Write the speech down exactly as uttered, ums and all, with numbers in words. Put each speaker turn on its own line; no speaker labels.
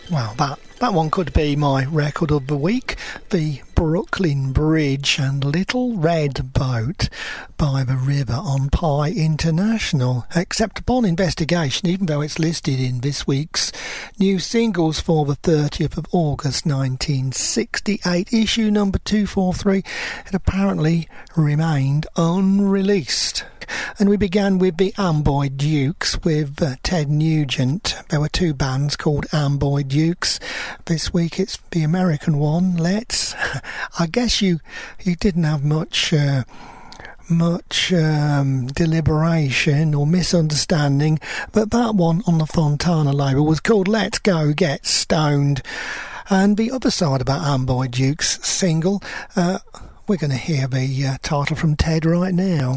Well, that, that one could be my record of the week. The Brooklyn Bridge and Little Red Boat by the River on Pi International. Except upon investigation, even though it's listed in this week's new singles for the thirtieth of August nineteen sixty-eight, issue number two forty-three, it apparently remained unreleased. And we began with the Amboy Dukes with uh, Ted Nugent. There were two bands called Amboy Dukes. This week it's the American one, Let's. I guess you you didn't have much uh, much um, deliberation or misunderstanding, but that one on the Fontana label was called Let's Go Get Stoned. And the other side of that Amboy Dukes single, uh, we're going to hear the uh, title from Ted right now.